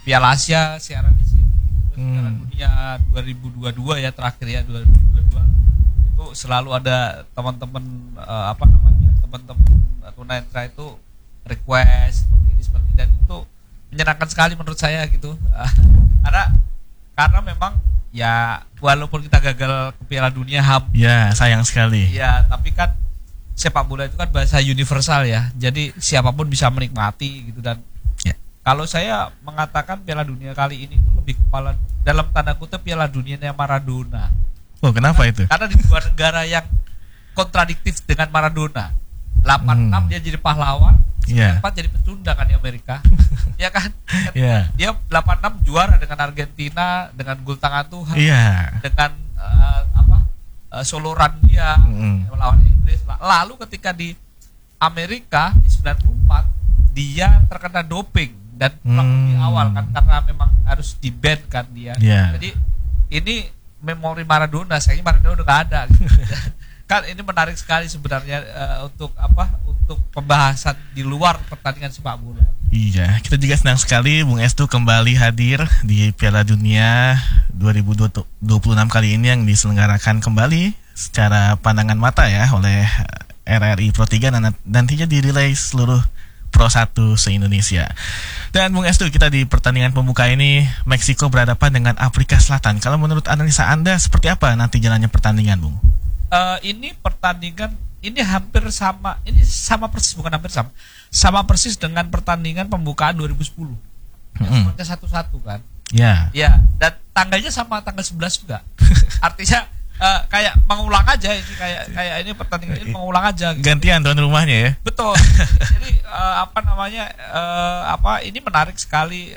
Piala Asia siaran di sini, terus Piala Dunia 2022 ya terakhir ya 2022 itu selalu ada teman-teman teman-teman tunanetra itu request seperti dan itu menyenangkan sekali menurut saya gitu. Karena memang ya walaupun kita gagal ke Piala Dunia ya sayang sekali. Ya, tapi kan sepak bola itu kan bahasa universal ya. Jadi siapapun bisa menikmati gitu dan kalau saya mengatakan Piala Dunia kali ini itu lebih kepala dalam tanda kutip Piala Dunianya Maradona. Oh, kenapa itu? Karena di dua negara yang kontradiktif dengan Maradona. 86 dia jadi pahlawan, 94 jadi pecundang kan di Amerika. Ya kan? Dia 86 juara dengan Argentina dengan gol tangan Tuhan. Dengan soloran dia melawan Inggris. Lalu ketika di Amerika di 94 dia terkena doping dan pulang di awal kan karena memang harus di-ban kan dia. Jadi ini memori Maradona, sayangnya Maradona udah gak ada. Kan ini menarik sekali sebenarnya untuk pembahasan di luar pertandingan sepak bola. Iya, kita juga senang sekali Bung Estu kembali hadir di Piala Dunia 2026 kali ini yang diselenggarakan kembali secara pandangan mata ya oleh RRI Pro 3 dan nantinya dirilai seluruh Pro 1 se-Indonesia. Dan Bung Estu, kita di pertandingan pembuka ini Meksiko berhadapan dengan Afrika Selatan. Kalau menurut analisa Anda seperti apa nanti jalannya pertandingan, Bung? Ini pertandingan ini hampir sama, ini sama persis, bukan hampir sama, sama persis dengan pertandingan pembukaan 2010. Yang 1-1 kan? Ya, dan tanggalnya sama tanggal 11 juga. Artinya kayak mengulang aja ini kayak ini pertandingan ini mengulang aja gitu. Gantian tuan rumahnya ya. Betul. Jadi ini menarik sekali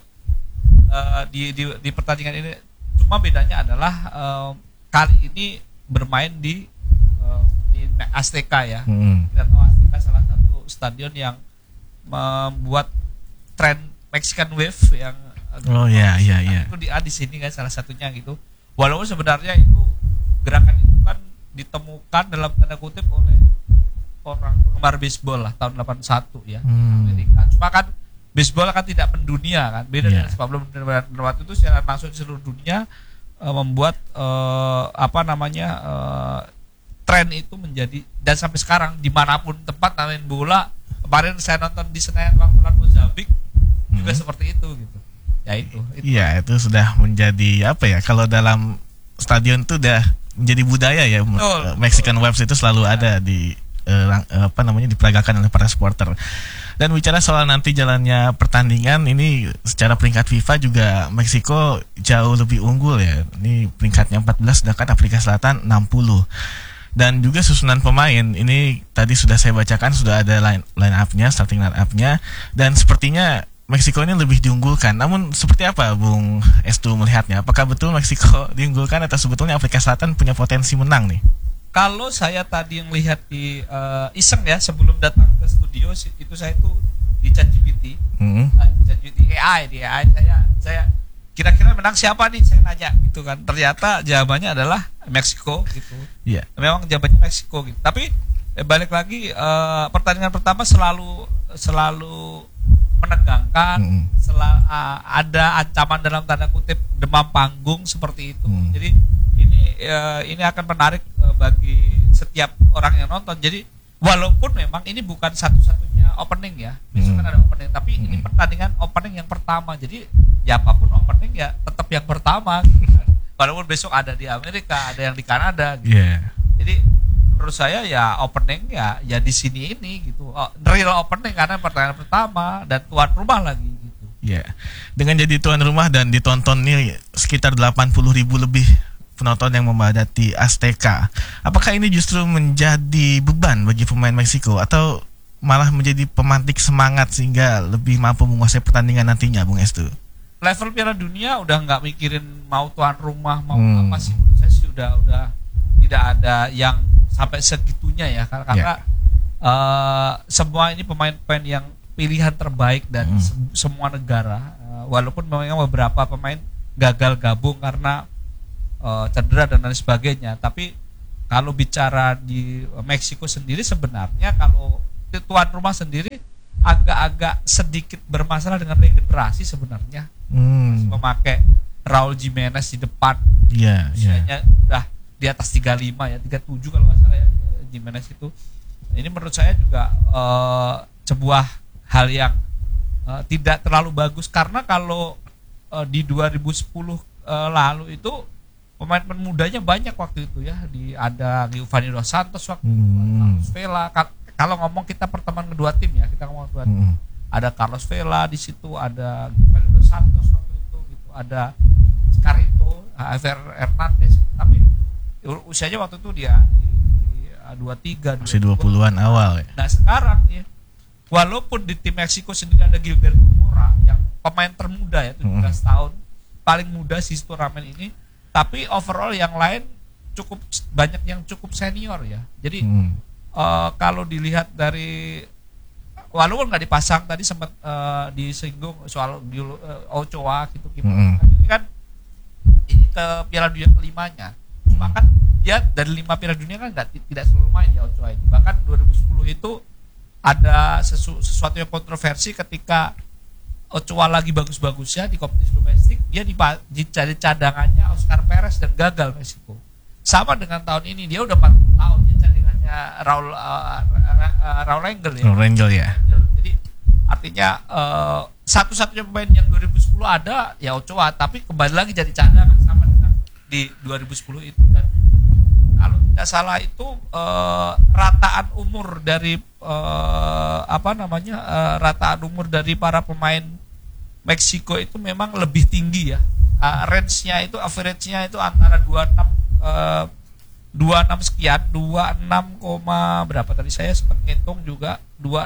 di pertandingan ini. Cuma bedanya adalah kali ini bermain di Azteca ya. Kita tahu Azteca salah satu stadion yang membuat tren Mexican Wave yang itu di sini kan salah satunya gitu. Walaupun sebenarnya itu gerakan itu kan ditemukan dalam tanda kutip oleh orang penggemar baseball lah tahun 81 ya Amerika. Cuma kan baseball kan tidak mendunia kan, beda dengan sepak bola waktu itu secara langsung di seluruh dunia membuat tren itu menjadi, dan sampai sekarang dimanapun tempat main bola. Kemarin saya nonton di Senayan waktu lawan Mozambik juga seperti itu gitu. Ya itu. Iya, itu sudah menjadi kalau dalam stadion itu udah menjadi budaya ya. Mexican Waves itu selalu ada di diperagakan oleh para supporter. Dan bicara soal nanti jalannya pertandingan ini secara peringkat FIFA juga Meksiko jauh lebih unggul ya. Ini peringkatnya 14 sedangkan Afrika Selatan 60. Dan juga susunan pemain ini tadi sudah saya bacakan, sudah ada line up-nya, starting line up-nya, dan sepertinya Meksiko ini lebih diunggulkan. Namun seperti apa Bung Estu melihatnya? Apakah betul Meksiko diunggulkan atau sebetulnya Afrika Selatan punya potensi menang nih? Kalau saya tadi yang lihat di iseng ya sebelum datang ke studio itu saya tuh di ChatGPT, ChatGPT AI saya kira-kira menang siapa nih, saya nanya gitu kan. Ternyata jawabannya adalah Meksiko gitu. Memang jawabannya Meksiko gitu. Tapi balik lagi pertandingan pertama selalu menegangkan, ada ancaman dalam tanda kutip demam panggung seperti itu. Jadi ini akan menarik bagi setiap orang yang nonton. Jadi walaupun memang ini bukan satu-satunya opening ya, besok kan ada opening, tapi ini pertandingan opening yang pertama. Jadi ya apapun opening ya tetap yang pertama gitu kan. Walaupun besok ada di Amerika, ada yang di Kanada gitu. Jadi menurut saya ya opening ya di sini ini gitu. Real opening karena pertandingan pertama dan tuan rumah lagi gitu. Dengan jadi tuan rumah dan ditonton nih sekitar 80.000 lebih penonton yang memadati Azteca. Apakah ini justru menjadi beban bagi pemain Meksiko atau malah menjadi pemantik semangat sehingga lebih mampu menguasai pertandingan nantinya, Bung Estu? Level Piala Dunia udah nggak mikirin mau tuan rumah mau apa sih. Saya sih udah tidak ada yang sampai segitunya ya karena semua ini pemain-pemain yang pilihan terbaik dan semua negara, walaupun memang beberapa pemain gagal gabung karena cedera dan lain sebagainya. Tapi kalau bicara di Meksiko sendiri sebenarnya kalau tuan rumah sendiri agak-agak sedikit bermasalah dengan regenerasi sebenarnya. memakai Raul Jimenez di depan. Usianya udah di atas 35 ya, 37 kalau nggak salah ya Jimenez itu. Ini menurut saya juga sebuah hal yang tidak terlalu bagus, karena kalau di 2010 lalu itu pemain-pemain mudanya banyak waktu itu ya, ada Giovanni Dos Santos waktu Carlos Vela. Kalau ngomong kita pertemuan kedua tim ya, kita ngomong kedua tim. Ada Carlos Vela di situ, ada Giovanni Dos Santos waktu itu gitu, ada Carito, Javier Hernandez. Tapi usianya waktu itu dia di 23, masih 20-an awal ya. Nah sekarang ya, walaupun di tim Meksiko sendiri ada Gilberto Mora yang pemain termuda ya, 17 tahun, paling muda sih turnamen ini, tapi overall yang lain cukup banyak yang cukup senior ya. Jadi kalau dilihat dari, walaupun nggak dipasang tadi sempat disinggung soal Ochoa gitu, ini kan ini ke Piala Dunia kelimanya, cuma kan dia dari 5 Piala Dunia kan tidak selalu main ya Ochoa ini. Bahkan 2010 itu ada sesuatu yang kontroversi ketika Ochoa lagi bagus-bagusnya di kompetisi domestik, dia dicari cadangannya Oscar Perez dan gagal Meksiko. Sama dengan tahun ini, dia udah 4 tahun dia cadangannya Raul Rangel ya. Raul Rangel ya. Jadi artinya satu-satunya pemain yang 2010 ada ya Ochoa, tapi kembali lagi jadi cadangan sama dengan di 2010 itu. Dan kalau tidak salah itu rataan umur dari rataan umur dari para pemain Meksiko itu memang lebih tinggi ya. Range-nya itu, average-nya itu antara 26 sekian, 26, berapa tadi saya sempat ngitung juga,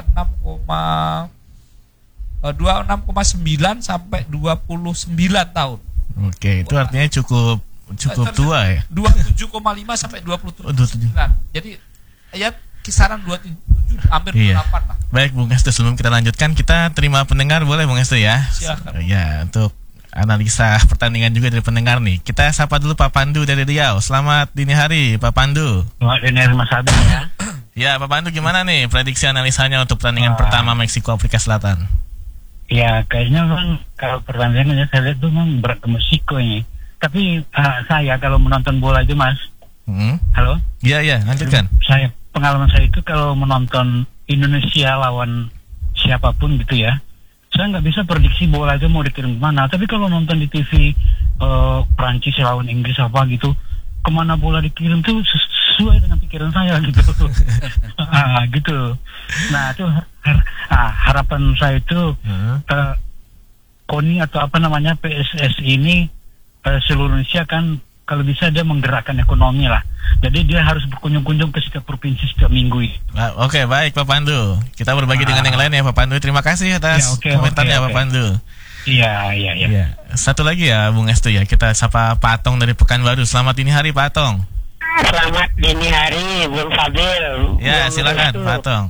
26,9 sampai 29 tahun. Oke, itu artinya cukup tua ya. 27,5 sampai 27. Jadi ya kisaran 27 hampir 28 lah. Baik Bung Estu, sebelum kita lanjutkan, kita terima pendengar boleh Bung Estu ya? Silakan. Ya, untuk analisa pertandingan juga dari pendengar nih. Kita sapa dulu Pak Pandu dari Riau. Selamat dini hari Pak Pandu. Selamat dini hari Mas Abi ya. Ya Pak Pandu, gimana nih prediksi analisanya untuk pertandingan pertama Meksiko Afrika Selatan? Ya kayaknya memang kalau pertandingannya saya lihat tuh memang berat ke Meksiko ini. Tapi saya kalau menonton bola aja Mas. Halo? Iya, lanjutkan. Pengalaman saya itu kalau menonton Indonesia lawan siapapun gitu ya, saya nggak bisa prediksi bola aja mau dikirim kemana. Tapi kalau nonton di TV Prancis lawan Inggris apa gitu, kemana bola dikirim tuh sesuai dengan pikiran saya gitu. Gitu. Nah itu harapan saya itu KONI atau apa namanya PSSI ini seluruh Indonesia kan kalau bisa dia menggerakkan ekonomi lah. Jadi dia harus berkunjung-kunjung ke setiap provinsi setiap minggu. Oke, baik Pak Pandu. Kita berbagi dengan yang lain ya Pak Pandu. Terima kasih atas komentarnya Pak Pandu. Iya. Satu lagi ya Bung Estu ya. Kita sapa Pak Atong dari Pekanbaru. Selamat dini hari Pak Atong. Selamat dini hari Bung Fadil. Ya, silakan Pak Atong.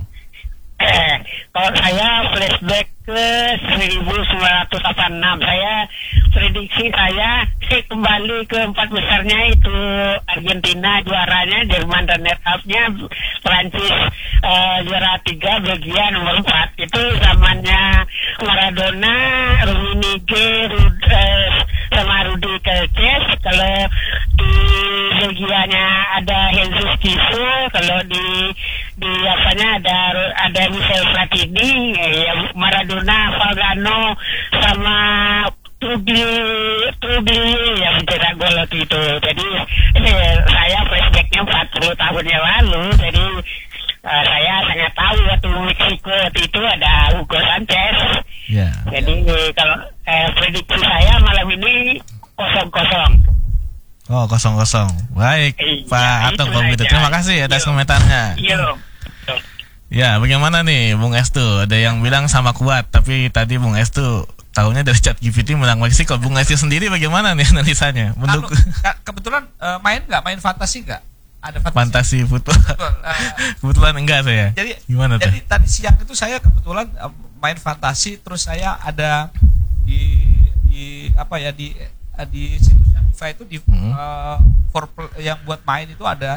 Kalau saya flashback ke 1986, saya prediksi saya kembali ke 4 besarnya itu Argentina juaranya, Jerman runner-up-nya, Prancis juara 3, Belgia nomor 4. Itu zamannya Maradona, Rummenigge, sama Rudi Kerkez. Kalau di Belgianya ada Jesus Kisu, kalau di apanya ada Michel Platini, ya Maradona, Valgano sama Trubli yang mencetak gol waktu itu. Jadi saya flashbacknya 40 tahun yang lalu. Jadi saya sangat tahu waktu Meksiko waktu itu ada Hugo Sanchez. Jadi kalau prediksi saya malam ini 0-0. Oh, 0-0. Baik, Pak Atong kalau begitu. Terima kasih atas komentarnya. Ya, bagaimana nih Bung Estu? Ada yang bilang sama kuat, tapi tadi Bung Estu tahunya dari ChatGPT menang Meksiko. Bung Estu sendiri bagaimana nih analisanya? Kebetulan main fantasi nggak? Ada fantasi football. Kebetulan enggak saya. Jadi gimana tuh? Jadi tadi siang itu saya kebetulan main fantasi, terus saya ada di situsnya FIFA itu yang buat main itu ada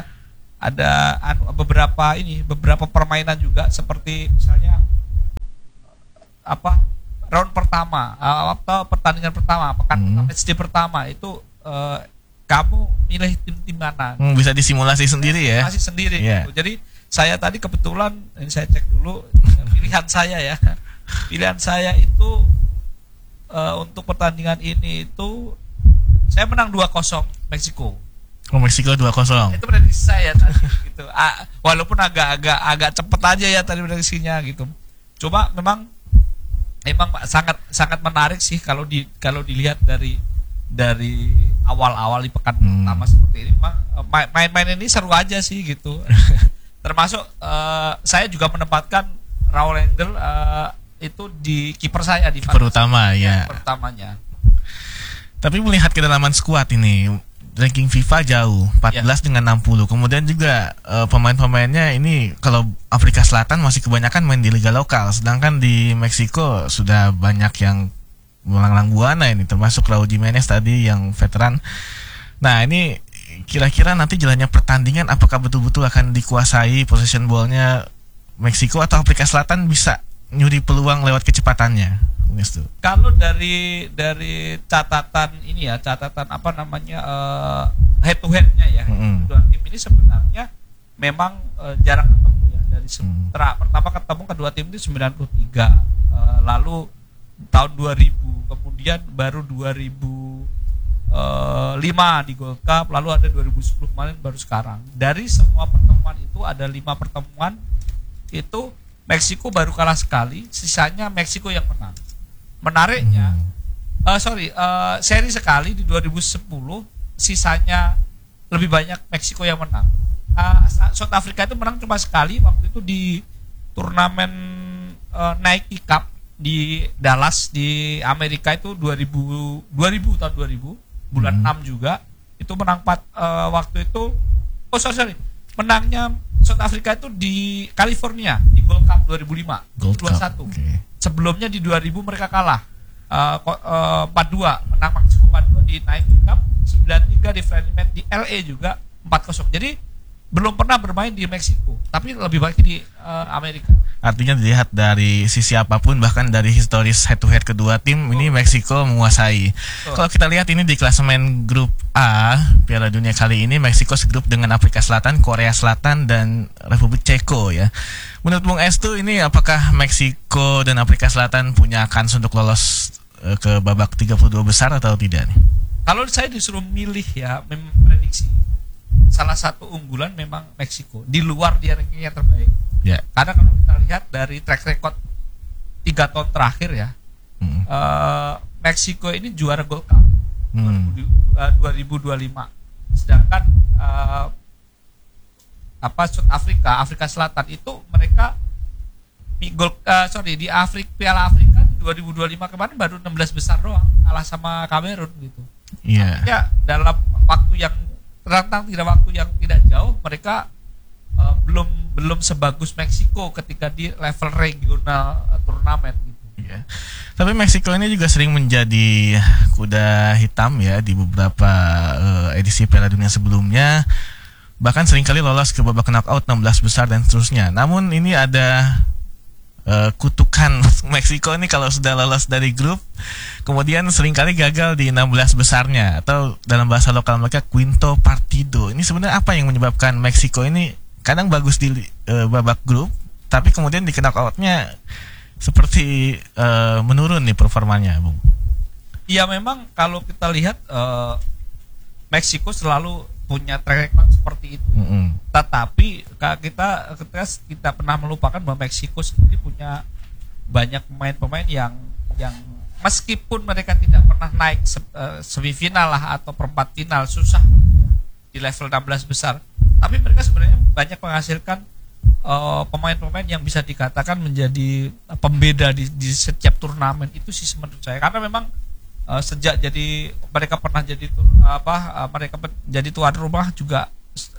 beberapa permainan juga, seperti misalnya round pertama atau pertandingan pertama, match day pertama itu kamu milih tim mana? Bisa disimulasi sendiri ya? Masih sendiri. Gitu. Jadi saya tadi kebetulan ini saya cek dulu pilihan saya ya. Pilihan saya itu untuk pertandingan ini itu saya menang 2-0 Meksiko. Oh, Meksiko 2-0. Itu prediksi saya tadi gitu. Walaupun agak cepet aja ya tadi prediksinya gitu. Coba memang sangat menarik sih kalau dilihat dari awal-awal di pekan pertama seperti ini. Memang main-main ini seru aja sih gitu. Termasuk saya juga menempatkan Raul Engel itu di kiper saya di kiper utama ya. Pertamanya. Tapi melihat kedalaman skuad ini, ranking FIFA jauh 14 dengan 60. Kemudian juga pemain-pemainnya ini kalau Afrika Selatan masih kebanyakan main di liga lokal, sedangkan di Meksiko sudah banyak yang melanglang buana ini, termasuk Raul Jimenez tadi yang veteran. Nah, ini kira-kira nanti jalannya pertandingan apakah betul-betul akan dikuasai possession ball-nya Meksiko atau Afrika Selatan bisa nyuri peluang lewat kecepatannya? Kalau dari catatan ini ya, catatan apa namanya head to head-nya ya, dua tim ini sebenarnya memang jarang ketemu ya dari pertama ketemu kedua tim itu 93, lalu tahun 2000, kemudian baru 2005 di Gold Cup, lalu ada 2010 kemarin baru sekarang. Dari semua pertemuan itu ada 5 pertemuan itu Meksiko baru kalah sekali, sisanya Meksiko yang menang. Menariknya, seri sekali di 2010, sisanya lebih banyak Meksiko yang menang. South Africa itu menang cuma sekali, waktu itu di turnamen Nike Cup di Dallas di Amerika itu 2000 tahun 2000 bulan 6 juga itu menang waktu itu menangnya South Africa itu di California di Gold Cup 2005 Gold 21 Cup, okay. Sebelumnya di 2000 mereka kalah 4-2 menang Meksiko 4-2 di Nike Cup, 93 di friendly match di LA juga 4-0. Jadi belum pernah bermain di Meksiko, tapi lebih baik di Amerika. Artinya dilihat dari sisi apapun, bahkan dari historis head to head kedua tim, ini Meksiko menguasai. Kalau kita lihat ini di klasemen grup A Piala Dunia kali ini, Meksiko segrup dengan Afrika Selatan, Korea Selatan, dan Republik Ceko ya. Menurut Bung Estu, ini apakah Meksiko dan Afrika Selatan punya kans untuk lolos ke babak 32 besar atau tidak nih? Kalau saya disuruh milih ya, memprediksi salah satu unggulan memang Meksiko di luar dia rankingnya terbaik. Yeah. Karena kalau kita lihat dari track record 3 tahun terakhir ya, Meksiko ini juara Gold Cup 2025. Sedangkan South Afrika Selatan itu mereka di Piala Afrika 2025 kemarin baru 16 besar doang, kalah sama Kamerun gitu. Iya. Ya dalam waktu yang tidak jauh mereka belum sebagus Meksiko ketika di level regional turnamen gitu. Iya. Tapi Meksiko ini juga sering menjadi kuda hitam ya di beberapa edisi Piala Dunia sebelumnya. Bahkan seringkali lolos ke babak knockout 16 besar dan seterusnya. Namun ini ada kutukan Meksiko ini kalau sudah lolos dari grup, kemudian seringkali gagal di 16 besarnya, atau dalam bahasa lokal mereka quinto partido. Ini sebenarnya apa yang menyebabkan Meksiko ini kadang bagus di babak grup, tapi kemudian di knockoutnya seperti menurun nih performanya, Bung? Iya, memang kalau kita lihat Meksiko selalu punya track record seperti itu. Tetapi kita pernah melupakan bahwa Meksiko sendiri punya banyak pemain-pemain yang meskipun mereka tidak pernah naik semifinal lah atau perempat final, susah di level 16 besar, tapi mereka sebenarnya banyak menghasilkan pemain-pemain yang bisa dikatakan menjadi pembeda di setiap turnamen itu sih menurut saya. Karena memang sejak mereka jadi tuan rumah juga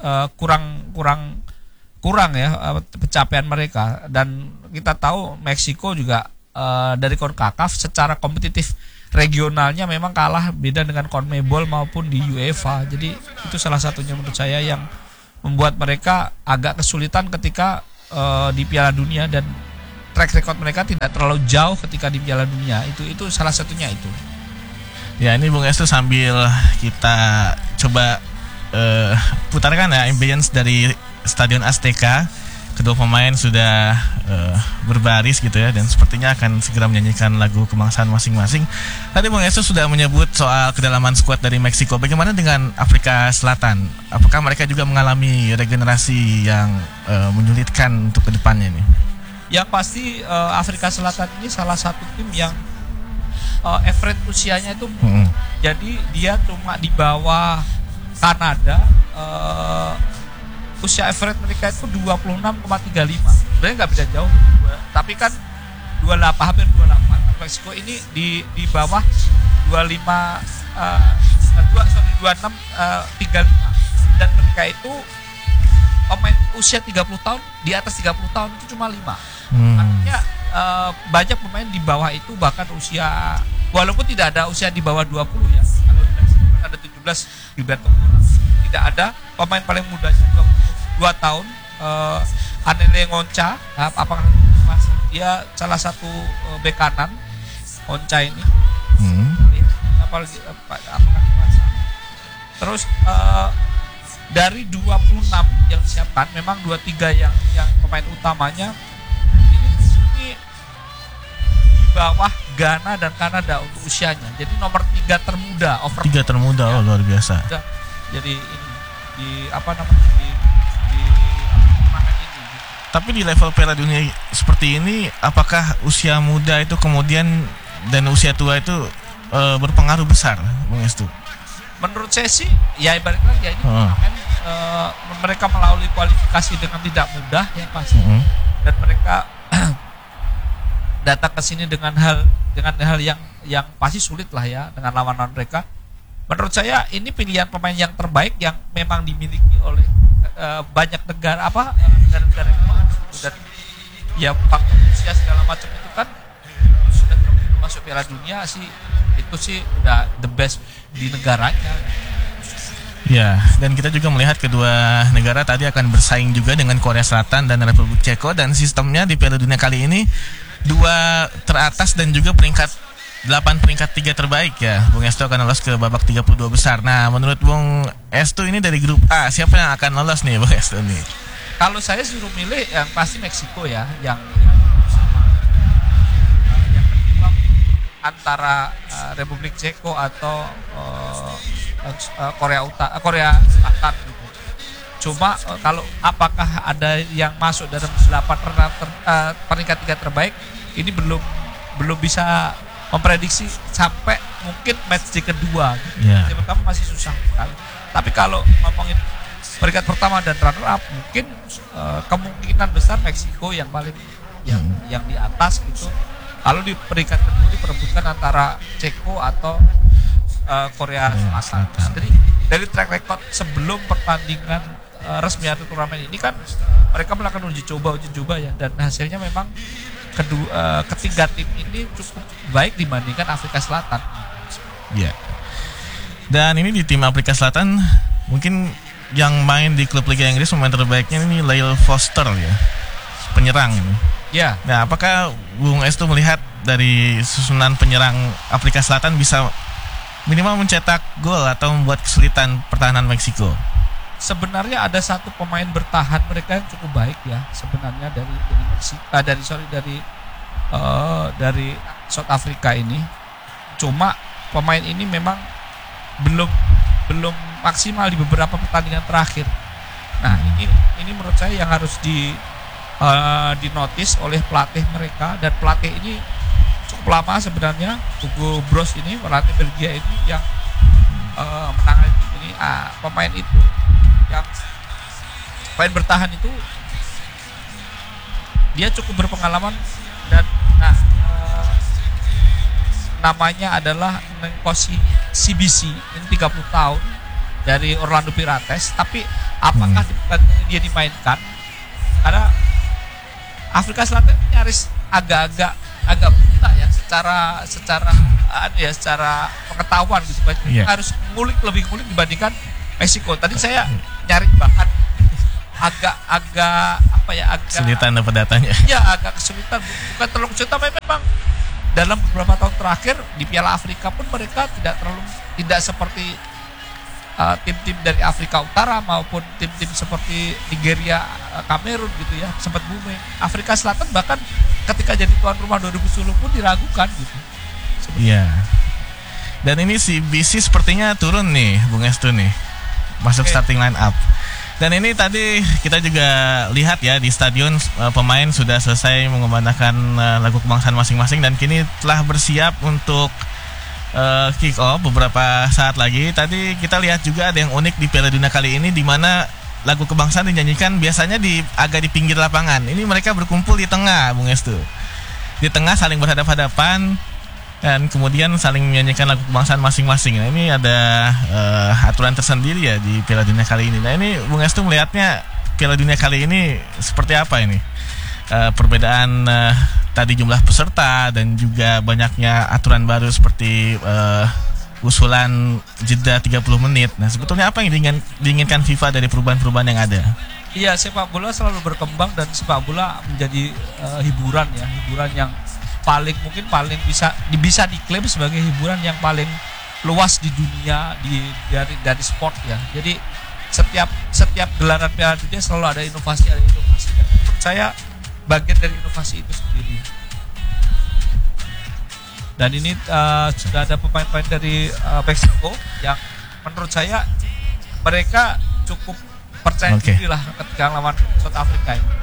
kurang ya pencapaian mereka, dan kita tahu Meksiko juga dari CONCACAF secara kompetitif regionalnya memang kalah beda dengan CONMEBOL maupun di UEFA. Jadi itu salah satunya menurut saya yang membuat mereka agak kesulitan ketika di Piala Dunia, dan track record mereka tidak terlalu jauh ketika di Piala Dunia. Itu salah satunya itu. Ya, ini Bung Estu sambil kita coba putarkan ya ambience dari Stadion Azteca. Kedua pemain sudah berbaris gitu ya, dan sepertinya akan segera menyanyikan lagu kebangsaan masing-masing. Tadi Bung Estu sudah menyebut soal kedalaman skuad dari Meksiko. Bagaimana dengan Afrika Selatan? Apakah mereka juga mengalami regenerasi yang menyulitkan untuk kedepannya ini? Yang pasti Afrika Selatan ini salah satu tim yang average usianya itu jadi dia cuma di bawah Kanada. Usia average mereka itu 26,35. Sebenarnya nggak beda jauh, tapi kan 28, hampir 28. Meksiko ini di bawah 26, 35. Dan mereka itu pemain usia 30 tahun, di atas 30 tahun itu cuma 5. Artinya banyak pemain di bawah itu, bahkan usia, walaupun tidak ada usia di bawah 20 ya. Kalau di Meksiko ada 17 Gilberto Morales. Tidak ada pemain paling mudanya 22 tahun, Anele Ngonca. Apakah dia salah satu bek kanan Ngonca ini? Apakah terus dari 26 yang disiapkan, memang 23 yang pemain utamanya ini di bawah Ghana dan Kanada untuk usianya. Jadi nomor 3 termuda, Oh, luar biasa. Jadi ini di turnamen ini. Tapi di level Piala Dunia seperti ini, apakah usia muda itu kemudian dan usia tua itu berpengaruh besar, Bung Estu? Menurut saya sih, ya ibarat lagi ya, ini turnamen mereka melalui kualifikasi dengan tidak mudah ya pasti. Dan mereka datang ke sini dengan hal yang pasti sulit lah ya dengan lawan-lawan mereka. Menurut saya ini pilihan pemain yang terbaik yang memang dimiliki oleh banyak negara negara-negara yang dan ya faktor usia segala macam itu kan sudah masuk Piala Dunia sih, itu sih udah the best di negaranya. Ya, dan kita juga melihat kedua negara tadi akan bersaing juga dengan Korea Selatan dan Republik Ceko, dan sistemnya di Piala Dunia kali ini 2 teratas dan juga peringkat 3 terbaik ya. Bung Estu akan lolos ke babak 32 besar. Nah, menurut Bung Estu ini dari grup A, siapa yang akan lolos nih Bung Estu nih? Kalau saya suruh milih, yang pasti Meksiko ya, yang kedua antara Republik Ceko atau Korea Selatan gitu. Cuma kalau apakah ada yang masuk dalam 8 peringkat 3 terbaik, ini belum bisa memprediksi sampai mungkin match di kedua. Yang pertama masih susah sekali. Tapi kalau ngomongin peringkat pertama dan runner up, mungkin kemungkinan besar Meksiko yang paling yang di atas gitu. Kalau di peringkat kedua diperebutkan antara Ceko atau Korea Selatan. Jadi dari track record sebelum pertandingan resmi atau turnamen ini kan mereka melakukan uji coba ya, dan hasilnya memang ketiga tim ini cukup baik dibandingkan Afrika Selatan. Ya. Dan ini di tim Afrika Selatan mungkin yang main di klub Liga Inggris pemain terbaiknya ini Lyle Foster ya, penyerang ini. Ya. Nah, apakah Bung Estu melihat dari susunan penyerang Afrika Selatan bisa minimal mencetak gol atau membuat kesulitan pertahanan Meksiko? Sebenarnya ada satu pemain bertahan mereka yang cukup baik ya sebenarnya dari South Africa ini. Cuma pemain ini memang belum maksimal di beberapa pertandingan terakhir. Nah, ini menurut saya yang harus dinotis oleh pelatih mereka, dan pelatih ini cukup lama sebenarnya. Hugo Broos ini pelatih Belgia ini yang menangani ini pemain itu yang pemain bertahan itu dia cukup berpengalaman, dan namanya adalah Nkosi CBC, ini 30 tahun dari Orlando Pirates. Tapi apakah dia dimainkan? Karena Afrika Selatan nyaris agak buta ya secara pengetahuan gitu. Harus lebih ngulik dibandingkan Meksiko. Tadi saya nyari bahkan agak apa ya, agak kesulitan dapat datanya. Ya agak kesulitan, bukan terlalu kesulitan, memang dalam beberapa tahun terakhir di Piala Afrika pun mereka tidak seperti tim-tim dari Afrika Utara maupun tim-tim seperti Nigeria, Kamerun gitu ya, sempat booming. Afrika Selatan bahkan ketika jadi tuan rumah 2010 pun diragukan gitu. Iya. Dan ini si BC sepertinya turun nih, Bung Estu nih, masuk starting line up. Dan ini tadi kita juga lihat ya di stadion pemain sudah selesai mengumandangkan lagu kebangsaan masing-masing dan kini telah bersiap untuk kick off beberapa saat lagi. Tadi kita lihat juga ada yang unik di Piala Dunia kali ini, di mana lagu kebangsaan dinyanyikan biasanya agak di pinggir lapangan. Ini mereka berkumpul di tengah, Bung Estu. Di tengah saling berhadapan-hadapan dan kemudian saling menyanyikan lagu kebangsaan masing-masing. Nah, ini ada aturan tersendiri ya di Piala Dunia kali ini. Nah, ini Bung Estu melihatnya Piala Dunia kali ini seperti apa ini? Perbedaan tadi jumlah peserta dan juga banyaknya aturan baru seperti usulan jeda 30 menit. Nah, sebetulnya apa yang diinginkan FIFA dari perubahan-perubahan yang ada? Iya, sepak bola selalu berkembang dan sepak bola menjadi hiburan yang paling bisa diklaim sebagai hiburan yang paling luas di dunia dari sport ya. Jadi setiap gelaran Piala Dunia selalu ada inovasi. Dan menurut saya bagian dari inovasi itu sendiri. Dan ini sudah ada pemain-pemain dari Meksiko yang menurut saya mereka cukup percaya diri lah ketika lawan South Africa ini.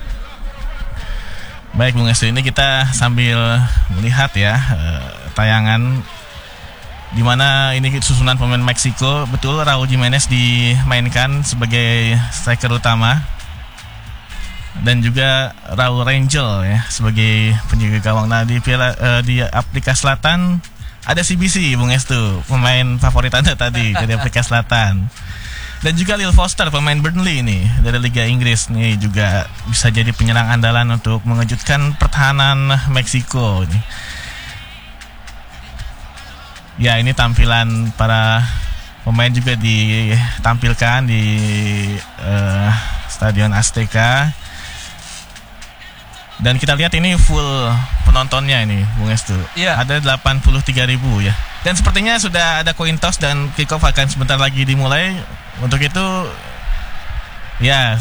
Baik Bung Estu, ini kita sambil melihat ya tayangan di mana ini susunan pemain Meksiko. Betul, Raul Jimenez dimainkan sebagai striker utama dan juga Raul Rangel ya sebagai penjaga gawang. Nah, di Afrika Selatan ada CBC, Bung Estu, pemain favorit Anda tadi dari Afrika Selatan. Dan juga Lil Foster, pemain Burnley ini dari Liga Inggris nih, juga bisa jadi penyerang andalan untuk mengejutkan pertahanan Meksiko ini. Ya, ini tampilan para pemain juga ditampilkan di Stadion Azteca. Dan kita lihat ini full penontonnya ini, Bung Estu. Iya. Ada 83.000 ya. Dan sepertinya sudah ada coin toss dan kick off akan sebentar lagi dimulai. Untuk itu ya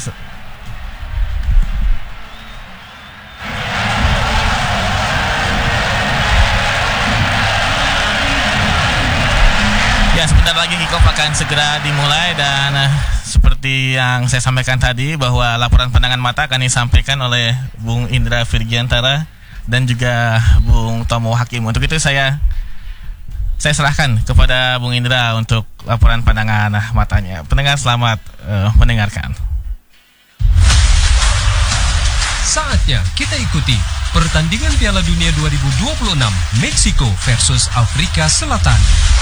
sebentar lagi kick off akan segera dimulai. Dan seperti yang saya sampaikan tadi, bahwa laporan pandangan mata akan disampaikan oleh Bung Indra Virgiantara dan juga Bung Tomo Hakim. Untuk itu saya serahkan kepada Bung Indra untuk laporan pandangan matanya. Pendengar selamat mendengarkan. Saatnya kita ikuti pertandingan Piala Dunia 2026 Meksiko versus Afrika Selatan.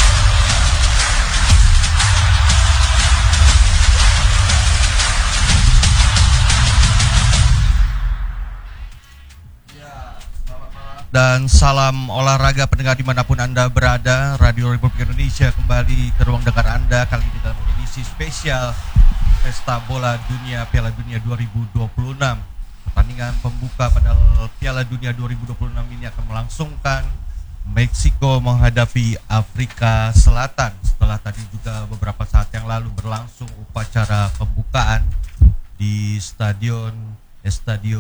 Dan salam olahraga pendengar dimanapun Anda berada. Radio Republik Indonesia kembali ke ruang dengar Anda, kali ini dalam edisi spesial Pesta Bola Dunia Piala Dunia 2026. Pertandingan pembuka pada Piala Dunia 2026 ini akan melangsungkan Meksiko menghadapi Afrika Selatan. Setelah tadi juga beberapa saat yang lalu berlangsung upacara pembukaan di Estadio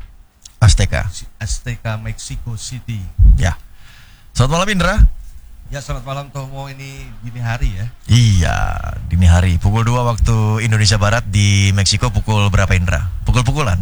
Azteca Mexico City. Ya. Selamat malam Indra. Ya, selamat malam Tomo. Ini dini hari ya. Iya, dini hari. Pukul 2 waktu Indonesia Barat. Di Meksiko pukul berapa Indra? Pukul-pukulan.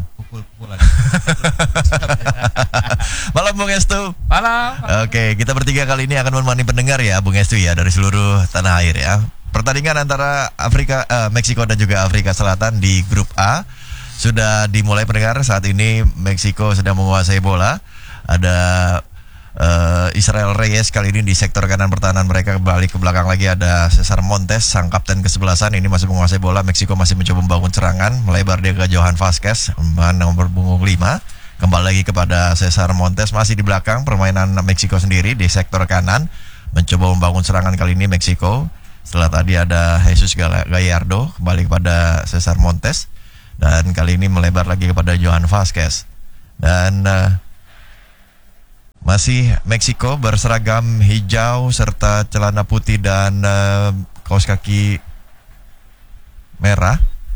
Malam Bung Estu. Malam. Oke, kita bertiga kali ini akan menemani pendengar ya Bung Estu ya, dari seluruh tanah air ya. Pertandingan antara Meksiko dan juga Afrika Selatan di grup A sudah dimulai pendengar. Saat ini Meksiko sedang menguasai bola. Ada Israel Reyes kali ini di sektor kanan pertahanan mereka. Kembali ke belakang lagi ada Cesar Montes, sang kapten ke-11 ini masih menguasai bola. Meksiko masih mencoba membangun serangan, melebar dia ke Johan Vazquez, nomor punggung 5. Kembali lagi kepada Cesar Montes, masih di belakang permainan Meksiko sendiri di sektor kanan, mencoba membangun serangan kali ini Meksiko. Setelah tadi ada Jesus Gallardo, kembali kepada Cesar Montes. Dan kali ini melebar lagi kepada Johan Vasquez. Dan masih Meksiko berseragam hijau serta celana putih dan kaos kaki merah.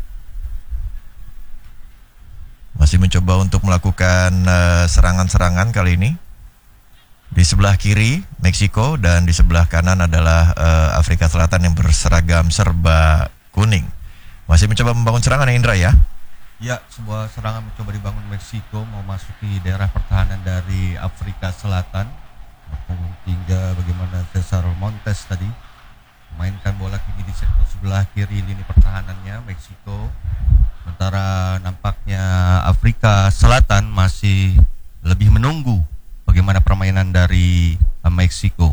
Masih mencoba untuk melakukan serangan-serangan kali ini. Di sebelah kiri Meksiko dan di sebelah kanan adalah Afrika Selatan yang berseragam serba kuning. Masih mencoba membangun serangan ya Indra ya? Ya, sebuah serangan mencoba dibangun Meksiko memasuki daerah pertahanan dari Afrika Selatan. Punggung 3 bagaimana Cesar Montes tadi mainkan bola kini di sektor sebelah kiri lini pertahanannya Meksiko. Sementara nampaknya Afrika Selatan masih lebih menunggu bagaimana permainan dari Meksiko.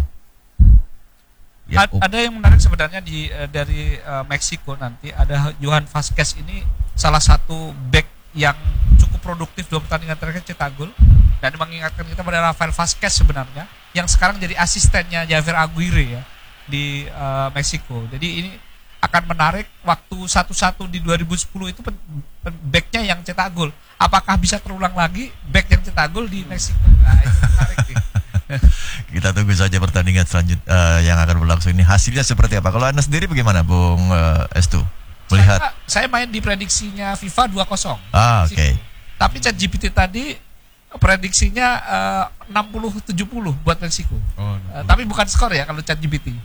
Ya, ada yang menarik sebenarnya dari Meksiko nanti ada Johan Vasquez ini salah satu back yang cukup produktif dalam pertandingan terakhir cetak gol dan mengingatkan kita pada Rafael Vasquez sebenarnya yang sekarang jadi asistennya Javier Aguirre ya di Meksiko. Jadi ini akan menarik waktu 1-1 di 2010 itu backnya yang cetak gol. Apakah bisa terulang lagi back yang cetak gol di Meksiko? Nah, itu menarik nih. Kita tunggu saja pertandingan selanjutnya yang akan berlangsung ini hasilnya seperti apa. Kalau Anda sendiri bagaimana Bung Estu? Melihat saya main di prediksinya FIFA 2-0. Oke. Tapi ChatGPT tadi prediksinya 60-70 buat Meksiko. Tapi bukan skor ya kalau ChatGPT.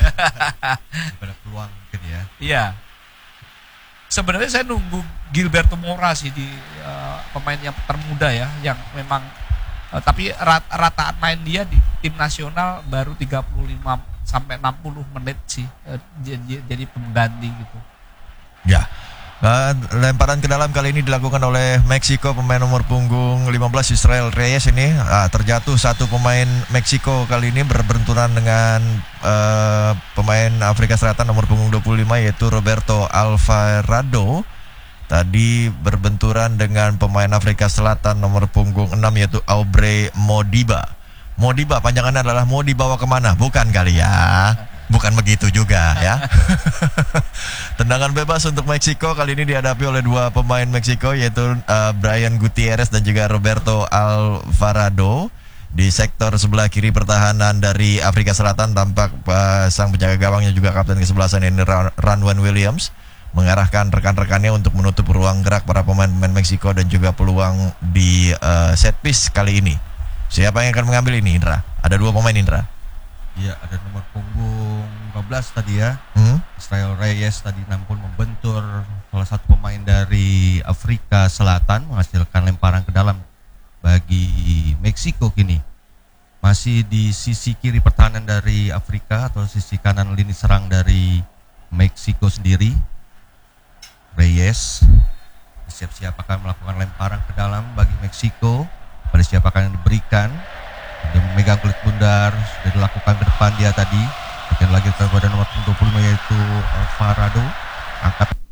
Pada peluang mungkin ya. Iya. Sebenarnya saya nunggu Gilberto Mora sih di pemain yang termuda ya, yang memang tapi rataan main dia di tim nasional baru 35 sampai 60 menit sih jadi pengganti gitu. Ya. Lemparan ke dalam kali ini dilakukan oleh Meksiko, pemain nomor punggung 15 Israel Reyes ini terjatuh satu pemain Meksiko kali ini berbenturan dengan pemain Afrika Selatan nomor punggung 25 yaitu Roberto Alvarado. Tadi berbenturan dengan pemain Afrika Selatan nomor punggung 6 yaitu Aubrey Modiba. Modiba panjangannya adalah mau dibawa kemana? Bukan kali ya. Bukan begitu juga ya. Tendangan bebas untuk Meksiko kali ini dihadapi oleh dua pemain Meksiko yaitu Brian Gutierrez dan juga Roberto Alvarado. Di sektor sebelah kiri pertahanan dari Afrika Selatan tampak sang penjaga gawangnya juga kapten ke-11 ini Ranwan Williams mengarahkan rekan-rekannya untuk menutup ruang gerak para pemain-pemain Meksiko dan juga peluang di set piece kali ini. Siapa yang akan mengambil ini Indra? Ada dua pemain Indra. Iya, ada nomor punggung 15 tadi ya. Israel Reyes tadi nampun membentur salah satu pemain dari Afrika Selatan menghasilkan lemparan ke dalam bagi Meksiko kini. Masih di sisi kiri pertahanan dari Afrika atau sisi kanan lini serang dari Meksiko sendiri. Reyes siap-siap akan melakukan lemparan ke dalam bagi Meksiko. Pada siapa akan diberikan. Dia memegang kulit bundar, sudah dilakukan ke depan dia tadi. Kemudian lagi kepada nomor 25 yaitu Alvarado. Angkat